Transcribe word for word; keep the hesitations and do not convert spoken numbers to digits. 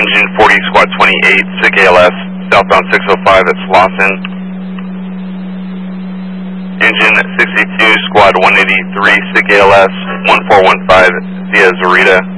engine forty, squad twenty-eight, S I C A L S, southbound six oh five at Slauson. Engine sixty-two, squad one eighty-three, S I C A L S, one four one five via Zarita.